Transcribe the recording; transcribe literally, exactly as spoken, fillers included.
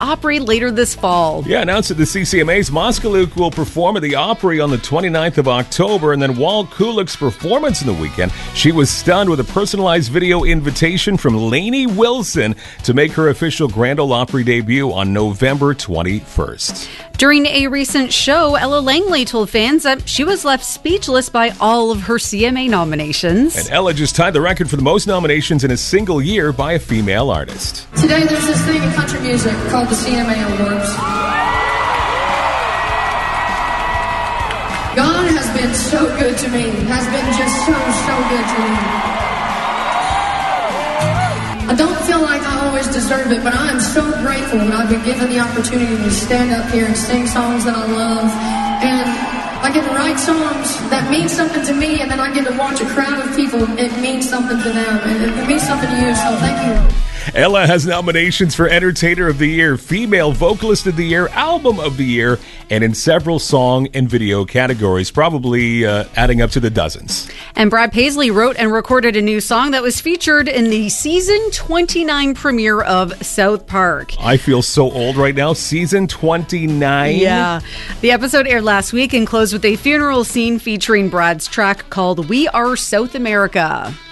Opry later this fall. Yeah, announced at the C C M As, Moskaluke will perform at the Opry on the twenty-ninth of October, and then Wal Kulik's performance in the weekend. She was stunned with a personalized video invitation from Lainey Wilson to make her official Grand Ole Opry debut on November twenty-first. During a recent show, Ella Langley told fans that she was left speechless by all of her C M A nominations. And Ella just tied the record for the most nominations in a single year by a female artist. Today there's this thing in country music called the C M A Awards. God has been so good to me, has been just so, so good to me. I don't feel like I always deserve it, but I am so grateful that I've been given the opportunity to stand up here and sing songs that I love. And I get to write songs that mean something to me, and then I get to watch a crowd of people. It means something to them, and it means something to you, so thank you. Ella has nominations for Entertainer of the Year, Female Vocalist of the Year, Album of the Year, and in several song and video categories, probably uh, adding up to the dozens. And Brad Paisley wrote and recorded a new song that was featured in the season twenty-nine premiere of South Park. I feel so old right now. Season twenty-nine? Yeah. The episode aired last week and closed with a funeral scene featuring Brad's track called We Are South America.